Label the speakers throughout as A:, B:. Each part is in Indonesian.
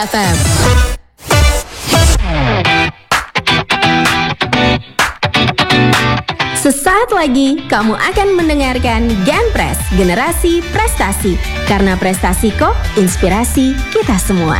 A: FM. Sesaat lagi kamu akan mendengarkan Genpres, generasi prestasi. Karena prestasi kok inspirasi kita semua.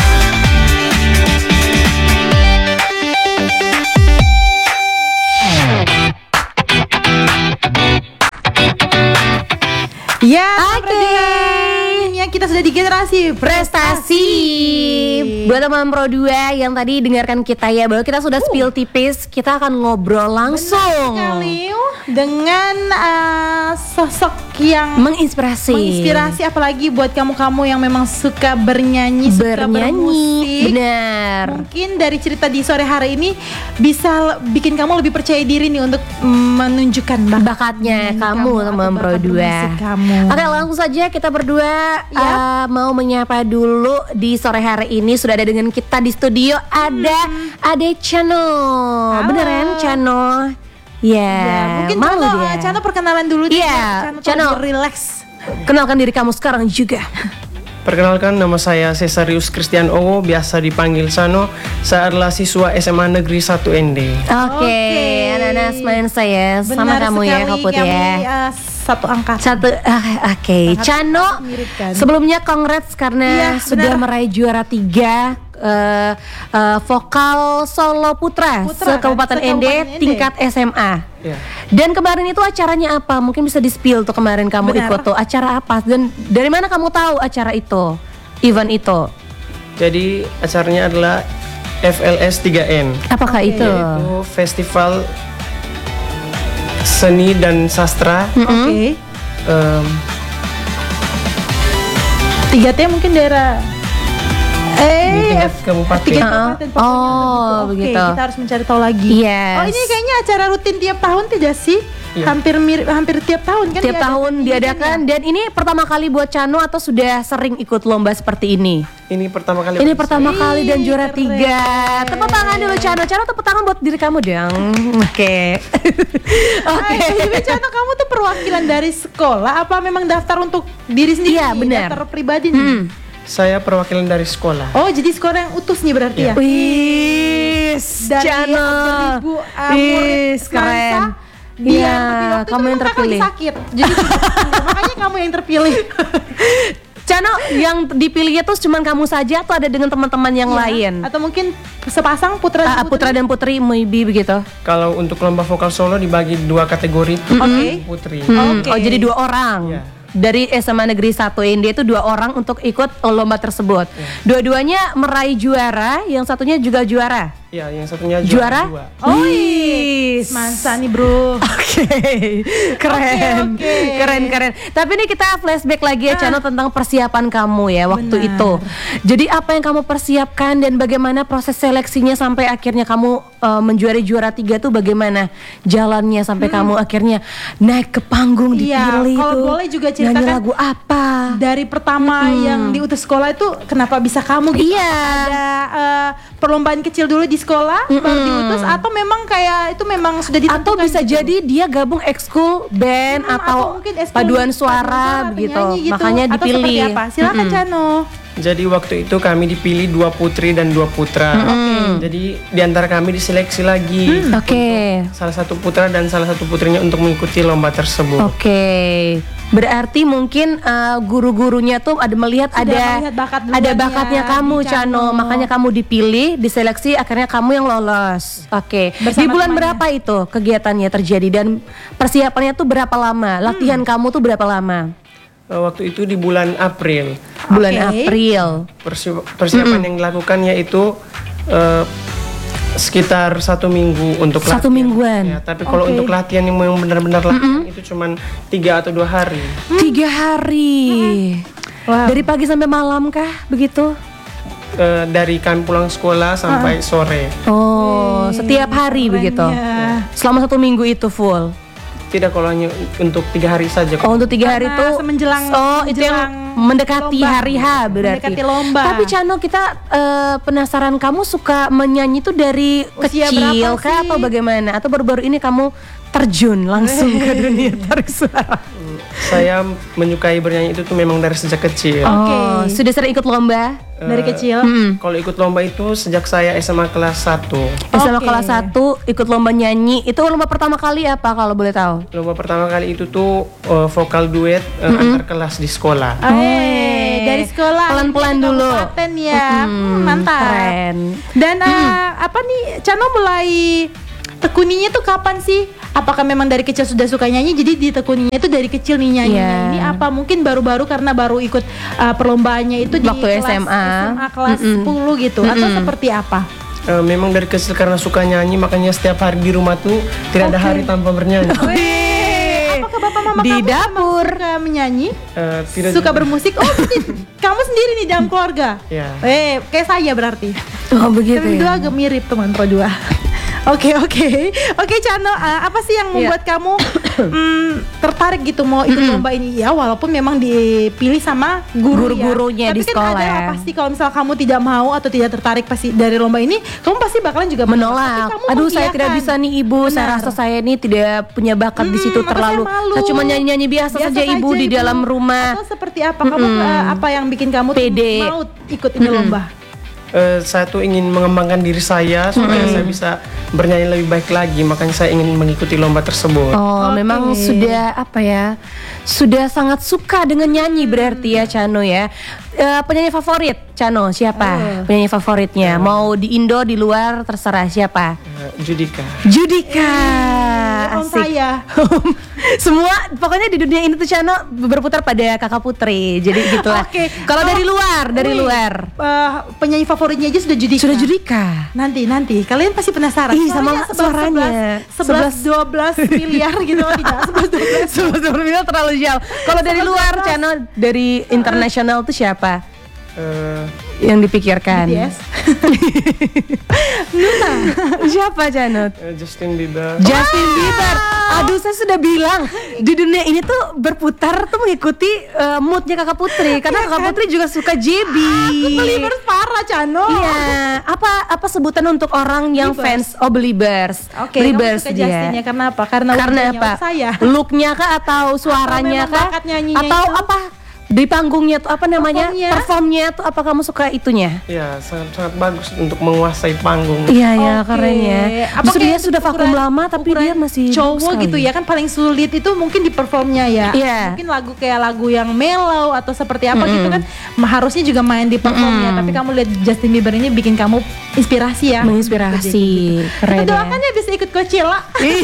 B: Ya,
C: kita sudah di generasi prestasi.
B: Buat teman Pro 2 yang tadi dengarkan kita ya, bahwa kita sudah spill tipis, kita akan ngobrol langsung
C: sekali dengan sosok yang
B: menginspirasi,
C: apalagi buat kamu-kamu yang memang suka bernyanyi, suka bermusik.
B: Benar.
C: Mungkin dari cerita di sore hari ini bisa bikin kamu lebih percaya diri nih untuk menunjukkan
B: bakatnya kamu teman Pro 2. Oke, langsung saja kita berdua mau menyapa dulu di sore hari ini. Sudah ada dengan kita di studio ada Ade Chano. Beneran Chano? Ya,
C: mungkin
B: malu dia.
C: Chano perkenalan dulu
B: dia. Chano,
C: relax.
B: Kenalkan diri kamu sekarang juga.
D: Perkenalkan, nama saya Cesarius Christian Owo, biasa dipanggil Chano. Saya adalah siswa SMA Negeri 1 ND.
B: Oke, anak-anak semuanya saya sama kamu ya, Koput ya.
C: Satu angkatan.
B: Oke. Chano, sebelumnya congrats karena sudah meraih juara 3 vokal solo putra se-Kabupaten ND tingkat SMA.
D: Yeah.
B: Dan kemarin itu acaranya apa? Mungkin bisa di-spill tuh kemarin kamu ikut tuh. Acara apa? Dan dari mana kamu tahu acara itu? Event itu?
D: Jadi acaranya adalah FLS 3N.
B: Apakah itu?
D: Yaitu Festival Seni dan Sastra.
C: 3T mungkin daerah
D: di tingkat kabupaten.
B: Begitu.
C: Kita harus mencari tahu lagi.
B: Yes.
C: Oh, ini kayaknya acara rutin tiap tahun tidak sih?
D: Iya.
C: Hampir tiap tahun kan?
B: Tiap tahun diadakan. Dan ini pertama kali buat Chano atau sudah sering ikut lomba seperti ini?
D: Ini pertama kali.
B: Ini pertama kali dan juara 3. Tepuk tangan dulu Chano. Chano tepuk tangan buat diri kamu dong. Oke.
C: Jadi Chano, kamu tuh perwakilan dari sekolah apa memang daftar untuk diri sendiri?
B: Iya, benar.
C: Daftar pribadi nih.
D: Saya perwakilan dari sekolah.
C: Oh, jadi sekolah yang utus nih berarti ya?
B: Wis,
C: dari
B: Chano.
C: Murid
B: keren.
C: Iya,
B: kamu yang terpilih.
C: Sakit. Jadi makanya kamu yang terpilih.
B: Chano, yang dipilihnya tuh cuma kamu saja atau ada dengan teman-teman yang lain?
C: Atau mungkin sepasang putra
B: dan putri maybe begitu.
D: Kalau untuk lomba vokal solo dibagi 2 kategori, putri.
B: Oh, jadi 2 orang.
D: Yeah.
B: Dari SMA Negeri 1 ND itu 2 orang untuk ikut lomba tersebut. Dua-duanya meraih juara, yang satunya juga juara.
D: Ya, yang satunya
B: juara
D: 2.
B: Oh,
C: masa nih bro.
B: Keren. Tapi ini kita flashback lagi ya Chano tentang persiapan kamu ya waktu itu. Jadi apa yang kamu persiapkan dan bagaimana proses seleksinya sampai akhirnya kamu menjuari juara 3 tuh bagaimana jalannya sampai kamu akhirnya naik ke panggung dipilih
C: kalau
B: tuh.
C: boleh juga ceritakan
B: nyanyi lagu apa
C: dari pertama yang diutus sekolah itu kenapa bisa kamu gitu?
B: Iya.
C: Ada perlombaan kecil dulu di sekolah baru diutus atau memang kayak itu memang sudah ditentukan?
B: Atau bisa jadi dia gabung ekskul band atau
C: mungkin ekskul
B: paduan suara begitu.
C: Penyanyi gitu.
B: Makanya
C: atau
B: dipilih.
C: seperti apa? Silakan Chano.
D: Jadi waktu itu kami dipilih 2 putri dan 2 putra. Jadi di antara kami diseleksi lagi. Salah satu putra dan salah satu putrinya untuk mengikuti lomba tersebut.
B: Berarti mungkin guru-gurunya tuh ada melihat ada bakatnya kamu Chano. Makanya kamu dipilih, diseleksi, akhirnya kamu yang lolos. Di bulan berapa itu kegiatannya terjadi dan persiapannya tuh berapa lama? Latihan kamu tuh berapa lama?
D: Waktu itu di bulan April.
B: April.
D: Persiapan yang dilakukan yaitu sekitar 1 minggu untuk latihan.
B: 1 mingguan.
D: Ya, tapi kalau untuk latihan yang memang benar-benar latihan itu cuman 3 atau 2 hari.
B: 3 hari. Wow. Dari pagi sampai malam kah begitu?
D: Dari kami pulang sekolah sampai sore.
B: Oh, setiap hari begitu. Selama 1 minggu itu full.
D: Tidak, kalau hanya untuk 3 hari saja.
B: Oh, untuk 3 hari itu
C: menjelang
B: itu yang mendekati lomba, hari H berarti.
C: Mendekati lomba.
B: Tapi Chano, kita penasaran, kamu suka menyanyi itu dari
C: usia
B: kecil kah atau bagaimana? Atau baru-baru ini kamu terjun langsung ke dunia tarik suara?
D: Saya menyukai bernyanyi itu tuh memang dari sejak kecil.
B: Oh, sudah sering ikut lomba?
C: Dari kecil.
D: Kalau ikut lomba itu sejak saya SMA kelas 1.
B: SMA kelas 1 ikut lomba nyanyi. Itu lomba pertama kali apa kalau boleh tahu?
D: Lomba pertama kali itu tuh vokal duet antar kelas di sekolah.
C: Dari sekolah.
B: Pelan-pelan dulu.
C: Kabupaten ya. Mantap.
B: Keren.
C: Dan apa nih, Chano mulai tekuninya tuh kapan sih? Apakah memang dari kecil sudah suka nyanyi, jadi ditekuninya itu dari kecil nih nyanyi? Ini apa mungkin baru-baru karena baru ikut perlombaannya itu di
B: waktu
C: kelas
B: SMA
C: kelas 10 gitu, atau seperti apa?
D: Memang dari kecil karena suka nyanyi, makanya setiap hari di rumah tuh tidak ada hari tanpa bernyanyi.
C: Apakah bapak mama
B: di
C: kamu
B: dapur
C: suka menyanyi?
D: Tidak
C: Suka
D: juga.
C: bermusik? Oh, berarti kamu sendiri nih dalam keluarga?
D: Ya.
C: Kayak saya berarti.
B: Oh begitu
C: Kami dua agak mirip teman dua. Oke, Chano, apa sih yang membuat kamu tertarik gitu mau ikut lomba ini? Ya, walaupun memang dipilih sama
B: guru-gurunya
C: ya.
B: di
C: Tapi
B: sekolah.
C: kan ada pasti kalau misal kamu tidak mau atau tidak tertarik pasti dari lomba ini, kamu pasti bakalan juga
B: menolak. Aduh, saya tidak bisa nih Ibu. Saya rasa saya ini tidak punya bakat di situ terlalu. Saya cuma nyanyi-nyanyi biasa saja Ibu di dalam rumah.
C: Atau seperti apa? Kamu apa yang bikin kamu
B: pede
C: mau ikut ini lomba?
D: Saya tuh ingin mengembangkan diri saya supaya saya bisa bernyanyi lebih baik lagi, makanya saya ingin mengikuti lomba tersebut.
B: Memang sudah sudah sangat suka dengan nyanyi berarti ya Chano ya. Penyanyi favorit Chano siapa? Penyanyi favoritnya mau di Indo, di luar, terserah siapa?
D: Judika.
C: Om saya.
B: Semua pokoknya di dunia ini tuh Chano berputar pada kakak Putri. Jadi gitulah. Kalau dari luar,
C: penyanyi favoritnya aja sudah Judika. Nanti kalian pasti penasaran.
B: Sama suaranya
C: 11-12 miliar gitu tidak?
B: 11-12 miliar terlalu jauh. Kalau dari luar Chano, dari internasional tuh siapa? Yang dipikirkan.
C: BTS.
B: Siapa Chano?
D: Justin Bieber.
B: Justin Bieber. Aduh, saya sudah bilang di dunia ini tuh berputar tuh mengikuti moodnya kakak Putri, karena kakak Putri juga suka JB.
C: Believers parah Chano.
B: Iya. Apa sebutan untuk orang yang fans? Oh, Believers.
C: Believers
B: dia.
C: Justinnya karena apa? Karena
B: apa?
C: Saya.
B: Looknya kah atau suaranya kah? Atau
C: itu?
B: apa? Di panggungnya tuh apa namanya? Performnya tuh apa kamu suka itunya?
D: Ya, sangat bagus untuk menguasai panggung.
B: Iya, keren ya. Justru dia sudah vakum lama tapi dia masih
C: cowok gitu ya, kan paling sulit itu mungkin di performnya ya. Mungkin lagu yang mellow atau seperti apa gitu kan harusnya juga main di performnya. Tapi kamu lihat Justin Bieber ini bikin kamu inspirasi ya.
B: Menginspirasi. Keren.
C: Kita doakan ya bisa ikut Coachella.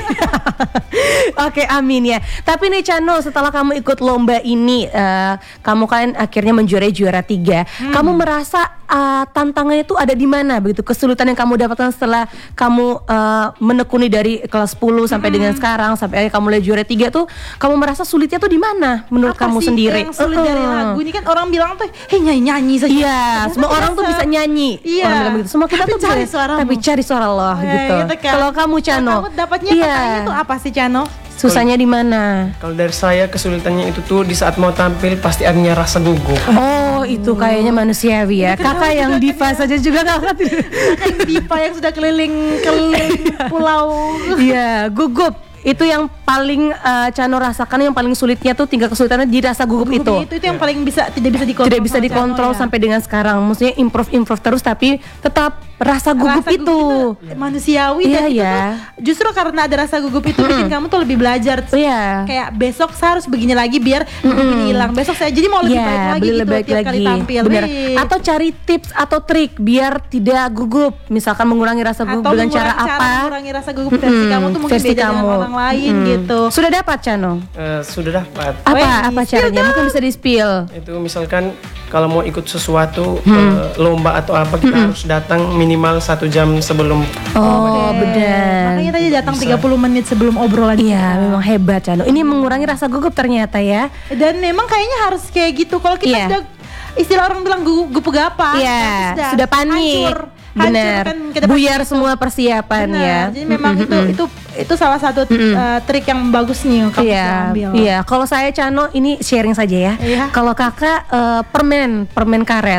B: Oke, amin ya. Tapi nih Chano, setelah kamu ikut lomba ini, kamu kan akhirnya menjuarai juara 3. Kamu merasa tantangannya itu ada di mana begitu? Kesulitan yang kamu dapatkan setelah kamu menekuni dari kelas 10 sampai dengan sekarang sampai akhirnya kamu mulai juara 3 tuh, kamu merasa sulitnya tuh di mana menurut kamu sendiri?
C: Yang sulit dari lagu ini kan orang bilang tuh, nyanyi saja.
B: Iya, semua orang tuh bisa nyanyi. Orang bilang begitu. Semua kita tuh
C: cari suara.
B: Tapi cari suara loh gitu. Kalau kamu Chano,
C: kamu dapatnya katanya tuh apa sih Chano?
B: Susahnya di mana?
D: Kalau dari saya kesulitannya itu tuh di saat mau tampil pasti adanya rasa gugup.
B: Oh, itu kayaknya manusiawi ya. Kakak yang diva saja juga kakak
C: yang diva yang sudah keliling pulau.
B: Iya, gugup. Itu yang paling Chano rasakan, yang paling sulitnya tuh tinggal kesulitannya di rasa gugup itu.
C: Itu yang paling tidak bisa dikontrol.
B: Tidak bisa dikontrol sampai dengan sekarang. Maksudnya improve terus tapi tetap rasa gugup itu
C: manusiawi.
B: Iya,
C: dan
B: ya.
C: Justru karena ada rasa gugup itu bikin kamu tuh lebih belajar.
B: Iya.
C: Kayak besok saya harus begini lagi biar gugup ini hilang. Besok saya jadi mau lebih baik lagi gitu tiap kali tampil.
B: Bener. Atau cari tips atau trik biar tidak gugup. Misalkan mengurangi rasa gugup dengan cara apa?
C: Mengurangi rasa gugup versi kamu tuh mungkin beda dengan orang lain gitu.
B: Sudah dapat Chano?
D: Sudah dapat.
B: Apa caranya? Mungkin bisa di-spill.
D: Itu misalkan kalau mau ikut sesuatu lomba atau apa kita harus datang minimal 1 jam sebelum.
B: Oh, benar.
C: Makanya tadi datang 30 menit sebelum obrolan.
B: Iya, memang hebat Chano. Ini mengurangi rasa gugup ternyata ya.
C: Dan memang kayaknya harus kayak gitu. Kalau kita sudah istilah orang bilang gugup gapa,
B: sudah panik. Benar, buyar semua persiapan ya.
C: Jadi memang itu salah satu trik yang bagus nih kamu bisa ambil.
B: Iya, kalau saya Chano ini sharing saja ya. Kalau kakak permen karet.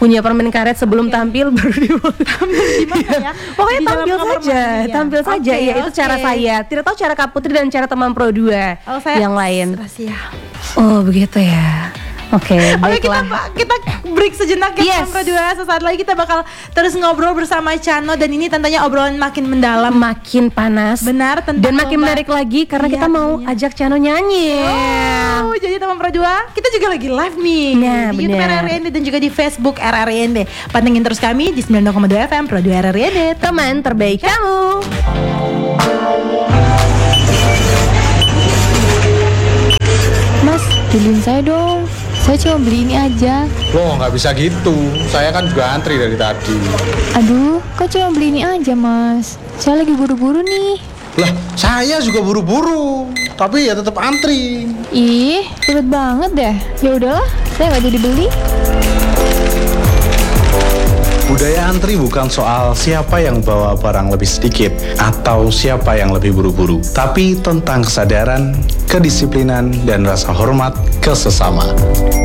B: punya permen karet sebelum tampil baru
C: Gimana ya?
B: Pokoknya
C: Di dalam
B: tampil
C: kamar
B: saja,
C: mandi ya?
B: tampil saja.
C: Oke,
B: Ya itu cara
C: oke.
B: saya. Tidak tahu cara Kak Putri dan cara teman Pro 2 yang lain.
C: Rahasia.
B: Oh begitu ya. Oke,
C: Oke,
B: baiklah.
C: kita break sejenak ya,
B: Yes.
C: Pro 2. Sesaat lagi kita bakal terus ngobrol bersama Chano dan ini tentunya obrolan makin mendalam.
B: Makin panas.
C: Benar, tentang
B: Dan makin
C: lomba.
B: menarik lagi karena
C: Iya,
B: kita mau
C: tentunya.
B: ajak Chano nyanyi.
C: Oh, jadi teman Pro 2, kita juga lagi live nih
B: Nah,
C: di YouTube
B: benar.
C: RRIND dan juga di Facebook RRIND. Pantengin terus kami di 90,2 FM Pro 2 RRIND.
B: Teman terbaik kamu.
E: Mas, beliin saya dong. Saya cuma beli ini aja.
F: Loh, nggak bisa gitu. Saya kan juga antri dari tadi.
E: Aduh, kok cuma beli ini aja, Mas? Saya lagi buru-buru nih.
F: Lah, saya juga buru-buru. Tapi ya tetap antri.
E: Ih, ribet banget deh. Ya udahlah, saya nggak jadi beli.
F: Budaya antri bukan soal siapa yang bawa barang lebih sedikit atau siapa yang lebih buru-buru, tapi tentang kesadaran, kedisiplinan, dan rasa hormat ke sesama.